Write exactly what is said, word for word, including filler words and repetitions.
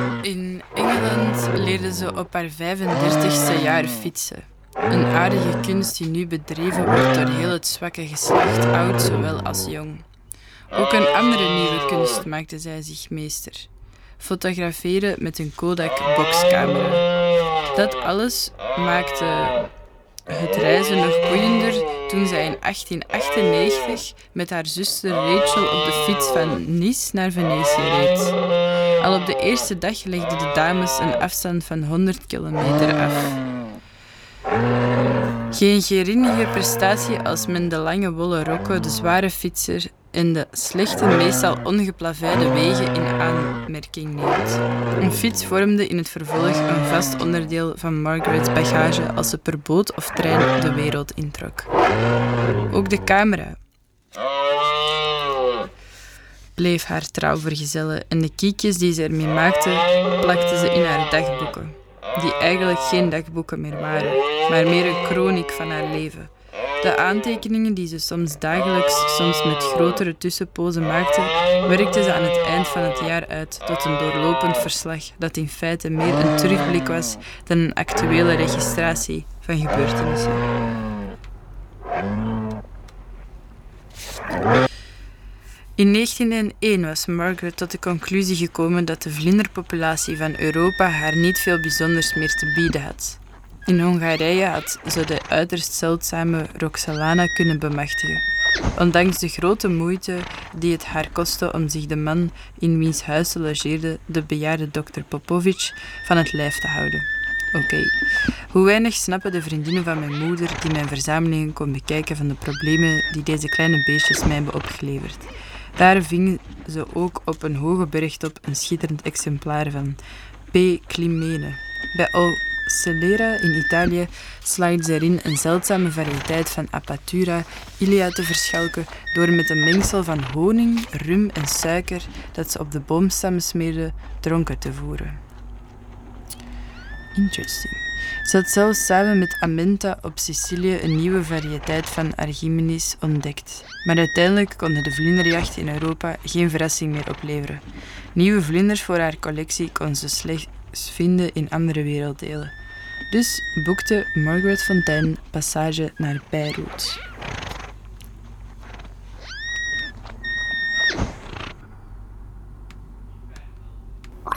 In Engeland leerde ze op haar vijfendertigste jaar fietsen. Een aardige kunst die nu bedreven wordt door heel het zwakke geslacht, oud zowel als jong. Ook een andere nieuwe kunst maakte zij zich meester. Fotograferen met een Kodak boxcamera. Dat alles maakte het reizen nog boeiender toen zij in achttien achtennegentig met haar zuster Rachel op de fiets van Nice naar Venetië reed. Al op de eerste dag legden de dames een afstand van honderd kilometer af. Geen geringe prestatie als men de lange wollen rokken, de zware fietser en de slechte, meestal ongeplaveide wegen in aanmerking neemt. Een fiets vormde in het vervolg een vast onderdeel van Margaret's bagage als ze per boot of trein de wereld introk. Ook de camera bleef haar trouw vergezellen en de kiekjes die ze ermee maakte, plakte ze in haar dagboeken. Die eigenlijk geen dagboeken meer waren, maar meer een kroniek van haar leven. De aantekeningen die ze soms dagelijks, soms met grotere tussenpozen maakte, werkte ze aan het eind van het jaar uit tot een doorlopend verslag dat in feite meer een terugblik was dan een actuele registratie van gebeurtenissen. In negentienhonderdéén was Margaret tot de conclusie gekomen dat de vlinderpopulatie van Europa haar niet veel bijzonders meer te bieden had. In Hongarije had ze de uiterst zeldzame Roxalana kunnen bemachtigen, ondanks de grote moeite die het haar kostte om zich de man in wiens huis ze logeerde, de bejaarde dokter Popovic, van het lijf te houden. Oké, okay. Hoe weinig snappen de vriendinnen van mijn moeder die mijn verzamelingen kon bekijken van de problemen die deze kleine beestjes mij hebben opgeleverd. Daar vingen ze ook op een hoge bergtop een schitterend exemplaar van P. climene. Bij Celera in Italië slaagden ze erin een zeldzame variëteit van Apatura ilia te verschalken door met een mengsel van honing, rum en suiker dat ze op de boomstammen smeerden, dronken te voeren. Interesting. Ze had zelfs samen met Amenta op Sicilië een nieuwe variëteit van Archimedes ontdekt. Maar uiteindelijk konden de vlinderjacht in Europa geen verrassing meer opleveren. Nieuwe vlinders voor haar collectie kon ze slechts vinden in andere werelddelen. Dus boekte Margaret Fontaine passage naar Beirut.